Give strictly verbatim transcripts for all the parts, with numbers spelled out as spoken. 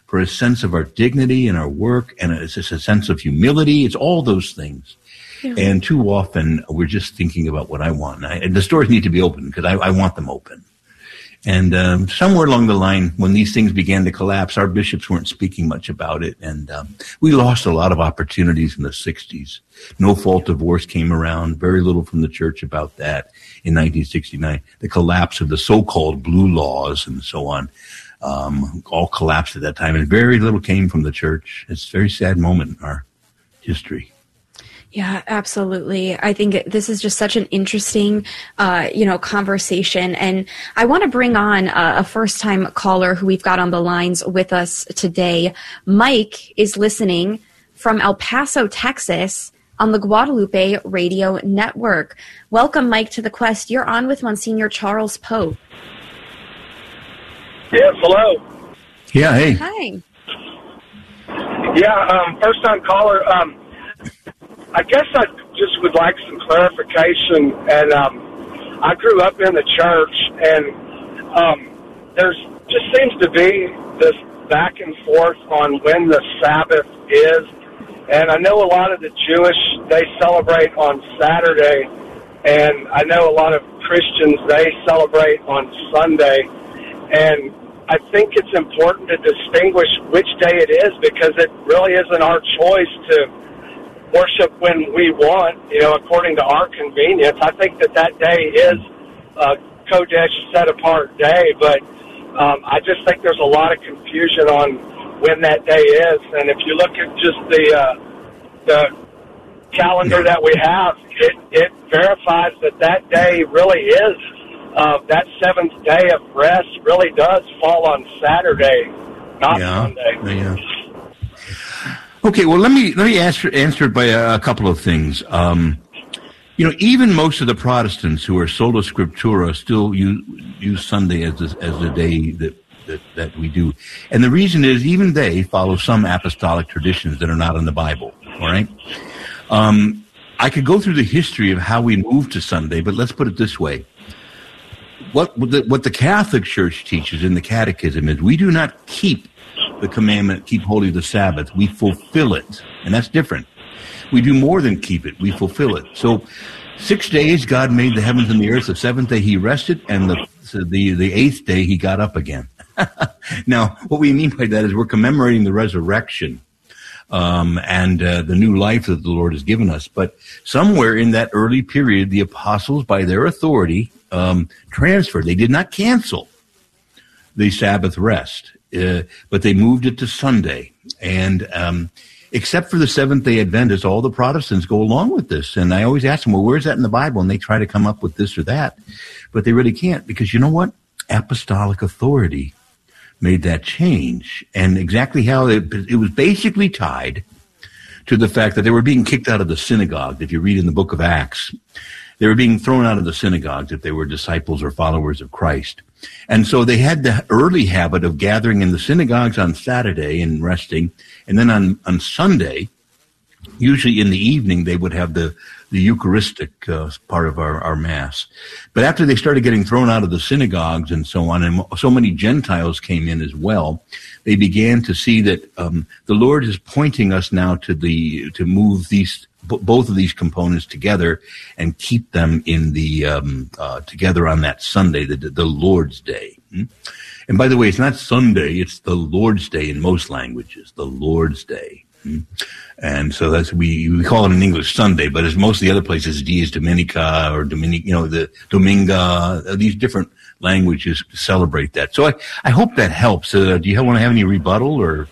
for a sense of our dignity and our work, and it's just a sense of humility. It's all those things. Yeah. And too often we're just thinking about what I want. And, I, and the stores need to be open because I, I want them open. And um, somewhere along the line, when these things began to collapse, our bishops weren't speaking much about it. And um, we lost a lot of opportunities in the sixties. No-fault divorce came around, very little from the church about that in nineteen sixty-nine. The collapse of the so-called blue laws and so on um, all collapsed at that time. And very little came from the church. It's a very sad moment in our history. Yeah, absolutely. I think this is just such an interesting, uh, you know, conversation. And I want to bring on a, a first-time caller who we've got on the lines with us today. Mike is listening from El Paso, Texas, on the Guadalupe Radio Network. Welcome, Mike, to The Quest. You're on with Monsignor Charles Pope. Yes, hello. Yeah, hey. Hi. Yeah, um, first-time caller. Um, I guess I just would like some clarification. And um, I grew up in the church, and um, there's just seems to be this back and forth on when the Sabbath is. And I know a lot of the Jewish, they celebrate on Saturday, and I know a lot of Christians, they celebrate on Sunday. And I think it's important to distinguish which day it is, because it really isn't our choice to worship when we want, you know, according to our convenience. I think that that day is a Kodesh, set-apart day, but um, I just think there's a lot of confusion on when that day is. And if you look at just the uh, the calendar that we have, it, it verifies that that day really is, uh, that seventh day of rest really does fall on Saturday, not yeah. Sunday. Yeah. Okay, well, let me let me answer answer it by a, a couple of things. Um, you know, even most of the Protestants who are sola scriptura still use, use Sunday as the, as the day that, that that we do, and the reason is even they follow some apostolic traditions that are not in the Bible. All right, um, I could go through the history of how we moved to Sunday, but let's put it this way: what the, what the Catholic Church teaches in the Catechism is we do not keep the commandment, keep holy the Sabbath. We fulfill it. And that's different. We do more than keep it. We fulfill it. So six days God made the heavens and the earth. The seventh day he rested, and the so the, the eighth day he got up again. Now, what we mean by that is we're commemorating the resurrection um, and uh, the new life that the Lord has given us. But somewhere in that early period, the apostles, by their authority, um, transferred. They did not cancel the Sabbath rest. Uh, but they moved it to Sunday. And um, except for the Seventh-day Adventists, all the Protestants go along with this. And I always ask them, well, where's that in the Bible? And they try to come up with this or that. But they really can't, because you know what? Apostolic authority made that change. And exactly how it, it was basically tied to the fact that they were being kicked out of the synagogue. If you read in the book of Acts, they were being thrown out of the synagogues if they were disciples or followers of Christ. And so they had the early habit of gathering in the synagogues on Saturday and resting. And then on, on Sunday, usually in the evening, they would have the, the Eucharistic uh, part of our, our Mass. But after they started getting thrown out of the synagogues and so on, and so many Gentiles came in as well, they began to see that um, the Lord is pointing us now to the to move these both of these components together and keep them in the um, uh, together on that Sunday, the, the Lord's Day. And by the way, it's not Sunday; it's the Lord's Day in most languages. The Lord's Day, and so that's we we call it in English Sunday, but as most of the other places, Dies Dominica or Dominic, you know, the Dominga. These different languages celebrate that. So I I hope that helps. Uh, do you want to have any rebuttal or?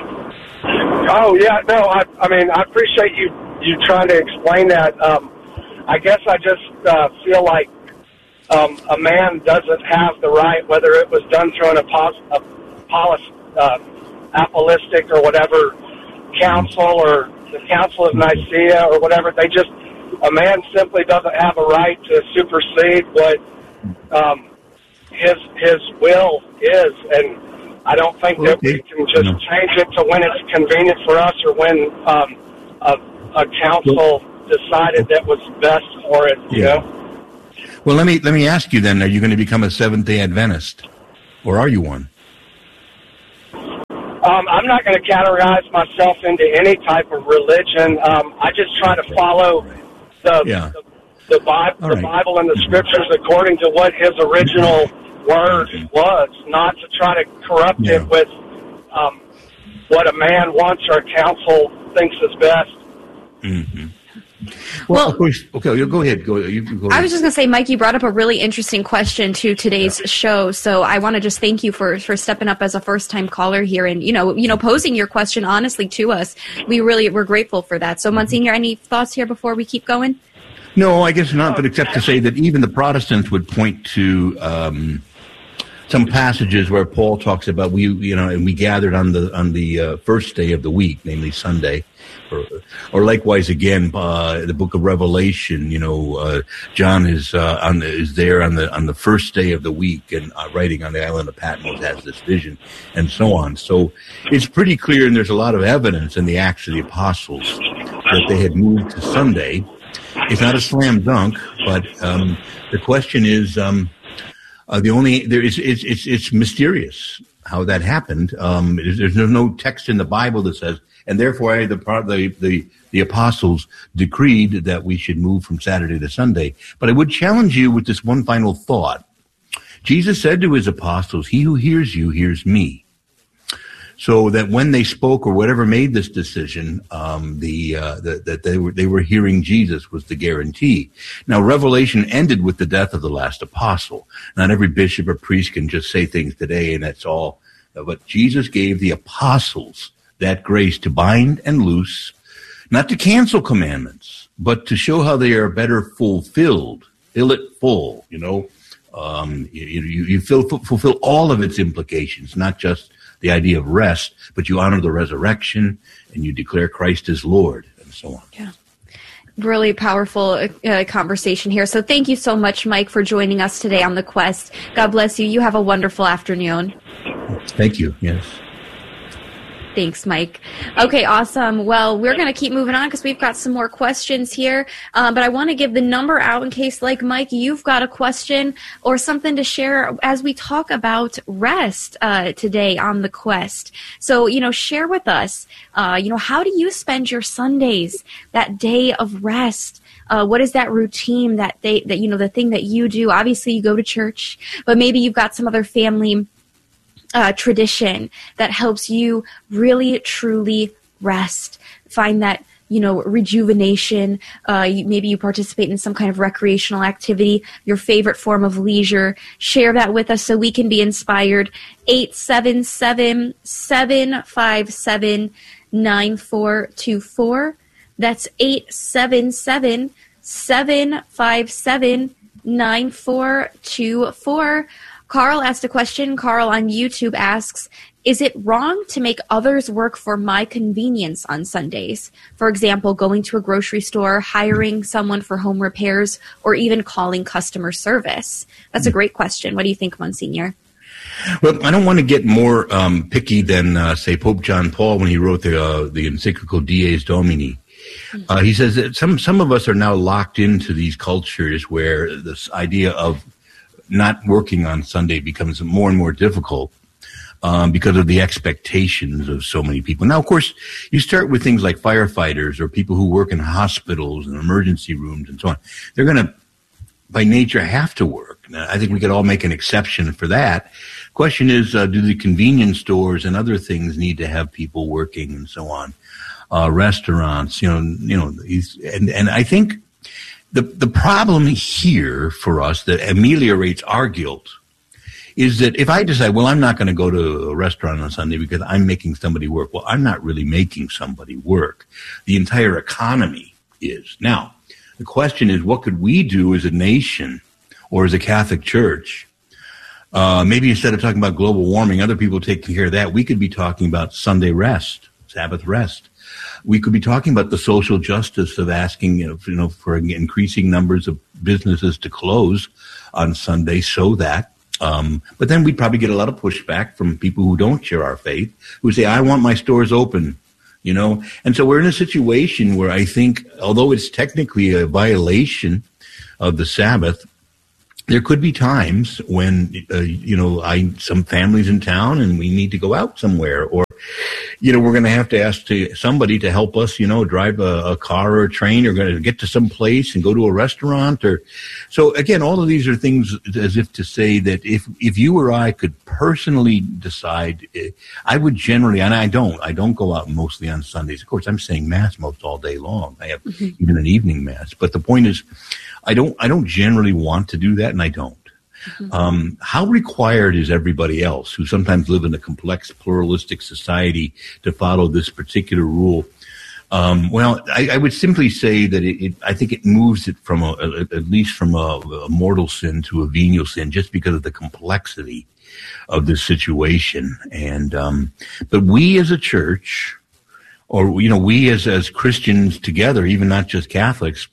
Oh yeah, no. I I mean I appreciate you. You trying to explain that. Um, I guess I just uh, feel like um, a man doesn't have the right, whether it was done through an apos- apollis, uh, apostolic or whatever council or the Council of Nicaea or whatever. They just, a man simply doesn't have a right to supersede what um, his his will is. And I don't think that we can just change it to when it's convenient for us or when um, a a council decided that was best for it, you yeah. know? Well, let me let me ask you then, are you going to become a Seventh-day Adventist? Or are you one? Um, I'm not going to categorize myself into any type of religion. Um, I just try to follow the yeah. the, the, Bible, All the right. Bible and the Scriptures according to what His original word was, not to try to corrupt Yeah. it with um, what a man wants or a council thinks is best. Mm-hmm. Well, Well- of course. Okay, you go ahead. Go. You can go. I ahead. was just going to say, Mike, you brought up a really interesting question to today's show. So I want to just thank you for, for stepping up as a first time caller here and, you know, you know, posing your question honestly to us. We really, we're grateful for that. So Monsignor, any thoughts here before we keep going? No, I guess not, but except to say that even the Protestants would point to um, some passages where Paul talks about we, you know, and we gathered on the on the uh, first day of the week, namely Sunday, or, or likewise again, uh, the Book of Revelation. You know, uh, John is uh, on the, is there on the on the first day of the week and uh, writing on the island of Patmos has this vision, and so on. So it's pretty clear, and there's a lot of evidence in the Acts of the Apostles that they had moved to Sunday. It's not a slam dunk, but um, the question is um, uh, the only there is it's it's it's mysterious how that happened. Um, there's, there's no text in the Bible that says, and therefore the the the the apostles decreed that we should move from Saturday to Sunday. But I would challenge you with this one final thought. Jesus said to his apostles, "He who hears you hears me." So that when they spoke or whatever made this decision, um, the, uh, the that they were they were hearing Jesus was the guarantee. Now, Revelation ended with the death of the last apostle. Not every bishop or priest can just say things today, and that's all. But Jesus gave the apostles that grace to bind and loose, not to cancel commandments, but to show how they are better fulfilled. Fill it full, you know. Um, you you, you fill, fulfill all of its implications, not just the idea of rest, but you honor the resurrection and you declare Christ as Lord and so on. Yeah. Really powerful uh, conversation here. So thank you so much, Mike, for joining us today on The Quest. God bless you. You have a wonderful afternoon. Thank you. Yes. Thanks, Mike. Okay, awesome. Well, we're going to keep moving on because we've got some more questions here. Um, but I want to give the number out in case, like Mike, you've got a question or something to share as we talk about rest uh, today on The Quest. So, you know, share with us, uh, you know, how do you spend your Sundays, that day of rest? Uh, what is that routine, that they, that, you know, the thing that you do? Obviously, you go to church, but maybe you've got some other family Uh, tradition that helps you really, truly rest. Find that, you know, rejuvenation. Uh, you, maybe you participate in some kind of recreational activity, your favorite form of leisure. Share that with us so we can be inspired. eight seven seven, seven five seven, nine four two four. That's eight seven seven, seven five seven, nine four two four. Carl asked a question. Carl on YouTube asks, is it wrong to make others work for my convenience on Sundays? For example, going to a grocery store, hiring someone for home repairs, or even calling customer service? That's a great question. What do you think, Monsignor? Well, I don't want to get more um, picky than, uh, say, Pope John Paul when he wrote the uh, the encyclical Dies Domini. Uh, he says that some, some of us are now locked into these cultures where this idea of not working on Sunday becomes more and more difficult um, because of the expectations of so many people. Now, of course, you start with things like firefighters or people who work in hospitals and emergency rooms and so on. They're going to, by nature, have to work. Now, I think we could all make an exception for that. Question is, uh, do the convenience stores and other things need to have people working and so on? Uh, restaurants, you know, you know, and, and I think The the problem here for us that ameliorates our guilt is that if I decide, well, I'm not going to go to a restaurant on Sunday because I'm making somebody work. Well, I'm not really making somebody work. The entire economy is. Now, the question is, what could we do as a nation or as a Catholic Church? Uh, maybe instead of talking about global warming, other people taking care of that, we could be talking about Sunday rest, Sabbath rest. We could be talking about the social justice of asking, you know, you know, for increasing numbers of businesses to close on Sunday so that, um, but then we'd probably get a lot of pushback from people who don't share our faith, who say, I want my stores open, you know. And so we're in a situation where I think, although it's technically a violation of the Sabbath, there could be times when, uh, you know, I some families in town and we need to go out somewhere, or, you know, we're going to have to ask to somebody to help us, you know, drive a, a car or a train, or going to get to some place and go to a restaurant. Or so again, all of these are things as if to say that if if you or I could personally decide, I would generally, and I don't, I don't go out mostly on Sundays. Of course, I'm saying mass most all day long. I have mm-hmm. even an evening mass, but the point is, I don't, I don't generally want to do that, and I don't. Mm-hmm. Um, how required is everybody else who sometimes live in a complex, pluralistic society to follow this particular rule? Um, well, I, I would simply say that it, it, I think it moves it from a, a, at least from a, a mortal sin to a venial sin, just because of the complexity of this situation. And um, but we as a church, or you know, we as as Christians together, even not just Catholics,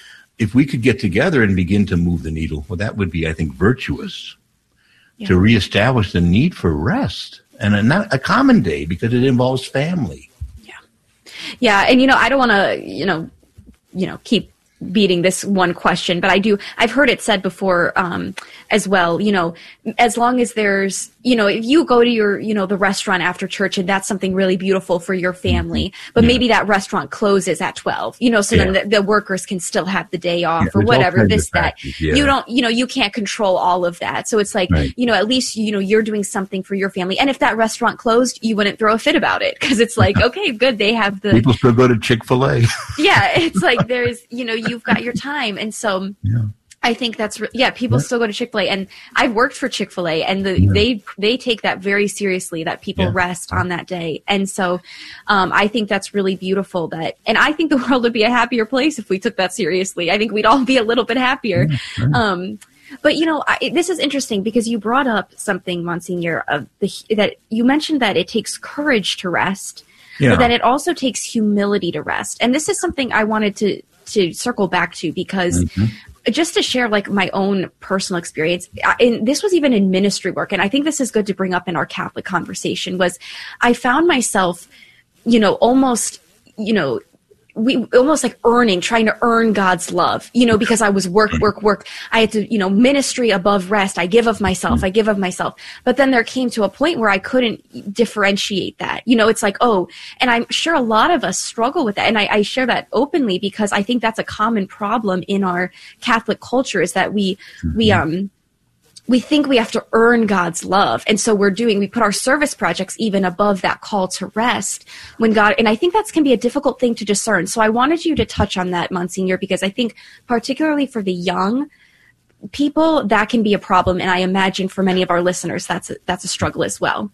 if we could get together and begin to move the needle, well, that would be, I think, virtuous yeah. to reestablish the need for rest and a, not a common day, because it involves family. Yeah. Yeah. And, you know, I don't want to, you know, you know, keep beating this one question, but I do, I've heard it said before, um, as well, you know, as long as there's, you know, if you go to your, you know, the restaurant after church and that's something really beautiful for your family, but yeah. maybe that restaurant closes at twelve, you know, so yeah. then the, the workers can still have the day off yeah, or whatever, this, that, yeah. you don't, you know, you can't control all of that. So it's like, right. you know, at least, you know, you're doing something for your family. And if that restaurant closed, you wouldn't throw a fit about it, because it's like, okay, good. They have the, people still go to Chick-fil-A. yeah. It's like, there's, you know, you've got your time. And so yeah. I think that's, re- yeah, people yeah. still go to Chick-fil-A, and I've worked for Chick-fil-A, and the, yeah. they, they take that very seriously, that people yeah. rest on that day. And so, um, I think that's really beautiful that, and I think the world would be a happier place if we took that seriously. I think we'd all be a little bit happier. Yeah, right. Um, but you know, I, this is interesting because you brought up something, Monsignor, of the, that you mentioned that it takes courage to rest, yeah. but that it also takes humility to rest. And this is something I wanted to, to circle back to, because mm-hmm. just to share like my own personal experience, and this was even in ministry work, and I think this is good to bring up in our Catholic conversation, was I found myself, you know, almost, you know, we almost like earning, trying to earn God's love, you know, because I was work, work, work. I had to, you know, ministry above rest. I give of myself. I give of myself. But then there came to a point where I couldn't differentiate that. You know, it's like, oh, and I'm sure a lot of us struggle with that. And I, I share that openly because I think that's a common problem in our Catholic culture, is that we, mm-hmm. we, um, we think we have to earn God's love. And so we're doing, we put our service projects even above that call to rest when God, and I think that's can be a difficult thing to discern. So I wanted you to touch on that, Monsignor, because I think particularly for the young people, that can be a problem. And I imagine for many of our listeners, that's a, that's a struggle as well.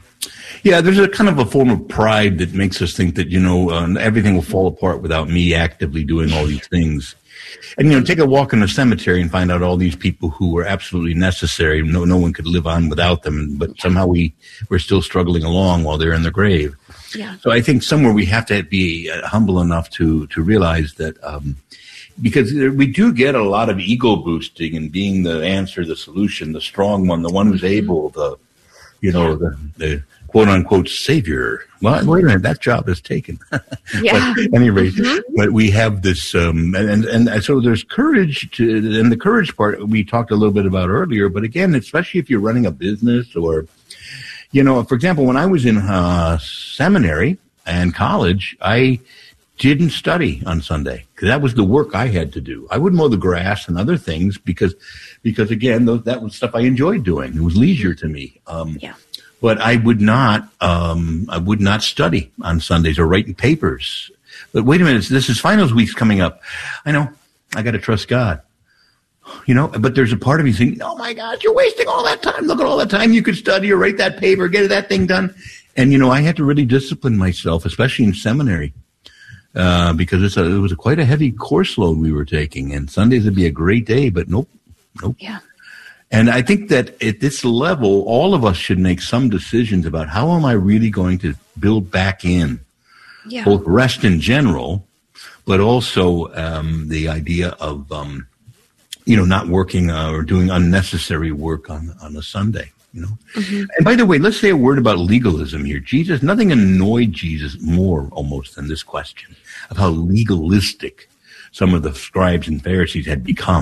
Yeah, there's a kind of a form of pride that makes us think that, you know, uh, everything will fall apart without me actively doing all these things. And, you know, take a walk in the cemetery and find out all these people who were absolutely necessary. No, no one could live on without them, but somehow we, we're still struggling along while they're in the grave. Yeah. So I think somewhere we have to be uh, humble enough to, to realize that, um, because we do get a lot of ego boosting and being the answer, the solution, the strong one, the one who's able, the, you know, the, the quote unquote savior. Well, wait a minute, that job is taken. Yeah. But at any rate, mm-hmm. but we have this, um, and, and, and so there's courage to, and the courage part we talked a little bit about earlier, but again, especially if you're running a business or, you know, for example, when I was in uh, seminary and college, I didn't study on Sunday because that was the work I had to do. I would mow the grass and other things because, because again, those, that was stuff I enjoyed doing. It was leisure to me. Um, yeah. But I would not, um, I would not study on Sundays or write papers. But wait a minute, this is finals week's coming up. I know, I got to trust God. You know, but there's a part of me thinking, oh my God, you're wasting all that time. Look at all that time you could study or write that paper, get that thing done. And, you know, I had to really discipline myself, especially in seminary, uh, because it's a, it was a quite a heavy course load we were taking. And Sundays would be a great day, but nope, nope. Yeah. And I think that at this level, all of us should make some decisions about how am I really going to build back in yeah. both rest in general, but also um, the idea of, um, you know, not working uh, or doing unnecessary work on, on a Sunday, you know. Mm-hmm. And by the way, let's say a word about legalism here. Jesus, nothing annoyed Jesus more almost than this question of how legalistic some of the scribes and Pharisees had become.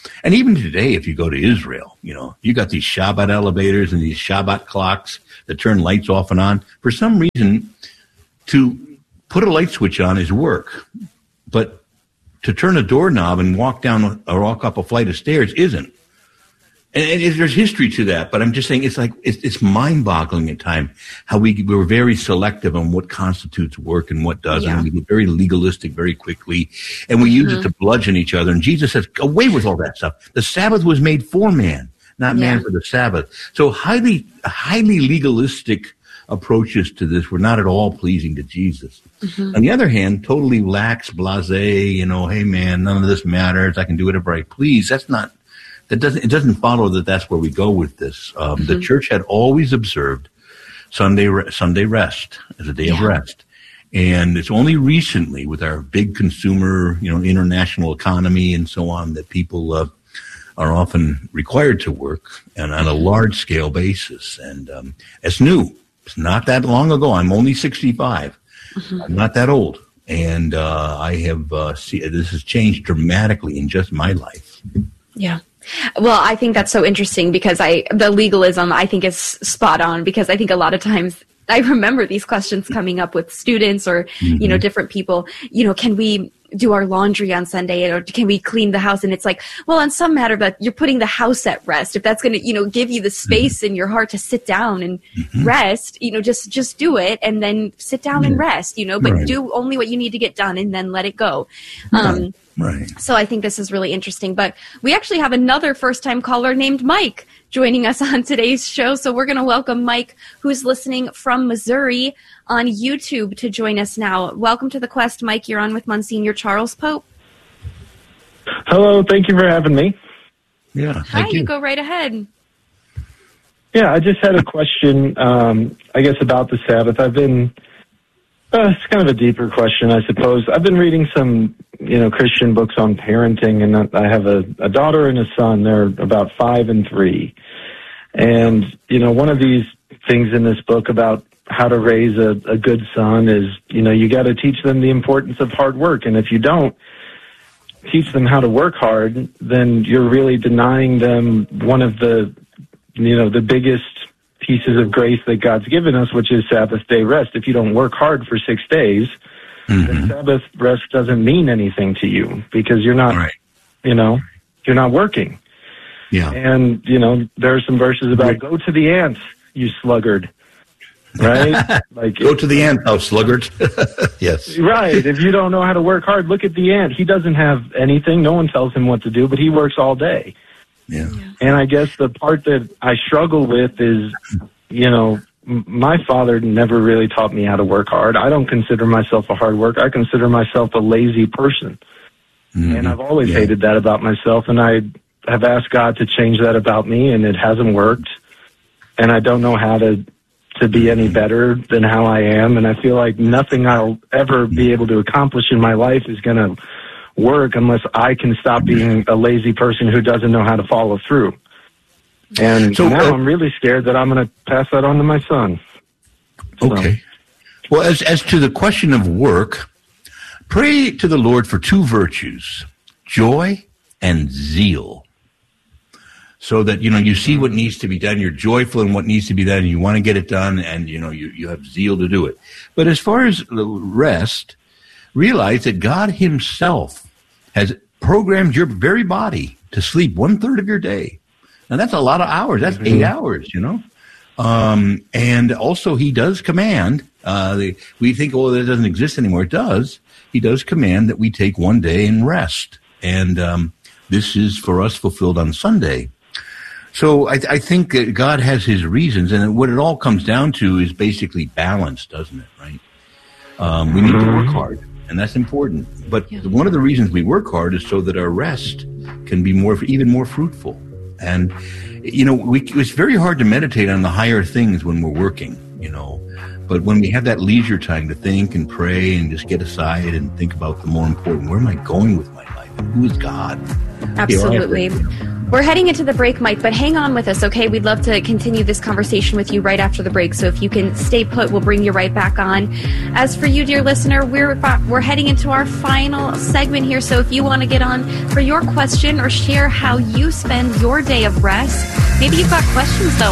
And even today, if you go to Israel, you know, you got these Shabbat elevators and these Shabbat clocks that turn lights off and on. For some reason, to put a light switch on is work, but to turn a doorknob and walk down or walk up a flight of stairs isn't. And, and there's history to that, but I'm just saying it's like it's, it's mind-boggling at times how we we're very selective on what constitutes work and what doesn't. Yeah. We get very legalistic very quickly, and we use mm-hmm. it to bludgeon each other. And Jesus says, "Away with all that stuff. The Sabbath was made for man, not yeah. man for the Sabbath." So highly, highly legalistic approaches to this were not at all pleasing to Jesus. Mm-hmm. On the other hand, totally lax, blasé. You know, hey man, none of this matters. I can do whatever I please. That's not. That doesn't, it doesn't follow that that's where we go with this. Um, mm-hmm. The church had always observed Sunday Sunday rest as a day yeah. of rest. And it's only recently with our big consumer, you know, international economy and so on that people uh, are often required to work and on a large scale basis. And um, it's new. It's not that long ago. I'm only sixty-five. Mm-hmm. I'm not that old. And uh, I have uh, see, this has changed dramatically in just my life. Yeah. Well, I think that's so interesting because I the legalism I think is spot on, because I think a lot of times I remember these questions coming up with students or, mm-hmm. you know, different people, you know, can we do our laundry on Sunday or can we clean the house? And it's like, well, on some matter, but you're putting the house at rest. If that's going to, you know, give you the space mm-hmm. in your heart to sit down and mm-hmm. rest, you know, just, just do it and then sit down mm-hmm. and rest, you know, but right. do only what you need to get done and then let it go. Um, right. So I think this is really interesting, but we actually have another first time caller named Mike joining us on today's show. So we're going to welcome Mike, who's listening from Missouri on YouTube, to join us now. Welcome to The Quest, Mike. You're on with Monsignor Charles Pope. Hello. Thank you for having me. Yeah. Hi, you. you go right ahead. Yeah, I just had a question, um, I guess, about the Sabbath. I've been, uh, it's kind of a deeper question, I suppose. I've been reading some, you know, Christian books on parenting, and I have a, a daughter and a son. They're about five and three. And, you know, one of these things in this book about how to raise a, a good son is, you know, you got to teach them the importance of hard work. And if you don't teach them how to work hard, then you're really denying them one of the, you know, the biggest pieces of grace that God's given us, which is Sabbath day rest. If you don't work hard for six days, mm-hmm. then Sabbath rest doesn't mean anything to you because you're not, right. you know, you're not working. Yeah. And, you know, there are some verses about right. go to the ants, you sluggard. Right? Like go to the ant house, sluggard. Yes. Right. If you don't know how to work hard, look at the ant. He doesn't have anything. No one tells him what to do, but he works all day. Yeah. And I guess the part that I struggle with is, you know, m- my father never really taught me how to work hard. I don't consider myself a hard worker. I consider myself a lazy person. Mm-hmm. And I've always yeah. hated that about myself. And I have asked God to change that about me, and it hasn't worked. And I don't know how to to be any better than how I am. And I feel like nothing I'll ever be able to accomplish in my life is going to work unless I can stop being a lazy person who doesn't know how to follow through. And so, now uh, I'm really scared that I'm going to pass that on to my son. So. Okay. Well, as, as to the question of work, pray to the Lord for two virtues, joy and zeal. So that, you know, you see what needs to be done, you're joyful in what needs to be done, and you want to get it done, and, you know, you, you have zeal to do it. But as far as the rest, realize that God himself has programmed your very body to sleep one-third of your day. Now, that's a lot of hours. That's mm-hmm. eight hours, you know. Um, and also, he does command. Uh, the, we think, oh, that doesn't exist anymore. It does. He does command that we take one day and rest. And um, this is, for us, fulfilled on Sunday. So I, I think that God has his reasons, and what it all comes down to is basically balance, doesn't it, right? Um, we need to work hard, and that's important. But yeah. one of the reasons we work hard is so that our rest can be more, even more fruitful. And, you know, we, it's very hard to meditate on the higher things when we're working, you know. But when we have that leisure time to think and pray and just get aside and think about the more important, where am I going with my life? Who is God? Absolutely. We're heading into the break, Mike, but hang on with us, okay? We'd love to continue this conversation with you right after the break, so if you can stay put, we'll bring you right back on. As for you, dear listener, we're we're heading into our final segment here, so if you want to get on for your question or share how you spend your day of rest, maybe you've got questions, though,